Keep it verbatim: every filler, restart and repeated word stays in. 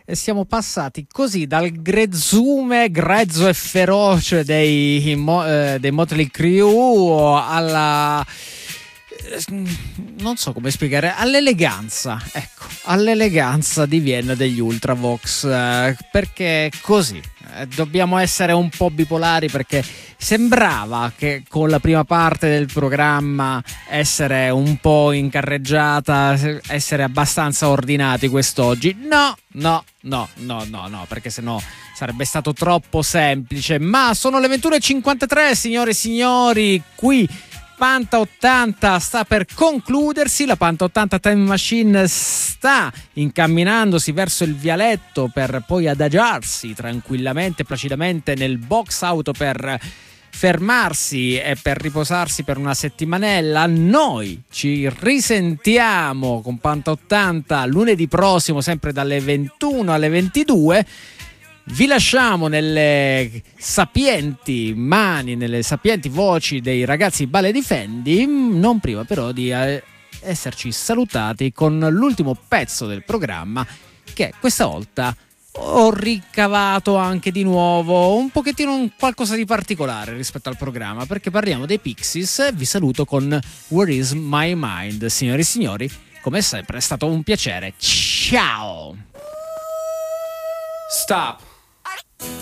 e siamo passati così dal grezzume grezzo e feroce dei, eh, dei Motley Crue alla... non so come spiegare, all'eleganza, ecco, all'eleganza di Vienna degli Ultravox, eh, perché così eh, dobbiamo essere un po' bipolari, perché sembrava che con la prima parte del programma essere un po' in carreggiata, essere abbastanza ordinati quest'oggi. No, no, no, no, no, no, perché sennò sarebbe stato troppo semplice. Ma sono le ventuno e cinquantatré, signore e signori, qui Panta ottanta sta per concludersi, la Panta ottanta Time Machine sta incamminandosi verso il vialetto per poi adagiarsi tranquillamente, placidamente nel box auto per fermarsi e per riposarsi per una settimanella. Noi ci risentiamo con Panta ottanta lunedì prossimo, sempre dalle ventuno alle ventidue. Vi lasciamo nelle sapienti mani, nelle sapienti voci dei ragazzi Bale Difendi, non prima però di esserci salutati con l'ultimo pezzo del programma, che questa volta ho ricavato anche di nuovo un pochettino un qualcosa di particolare rispetto al programma, perché parliamo dei Pixies. Vi saluto con Where Is My Mind. Signori e signori, come sempre è stato un piacere. Ciao! Stop.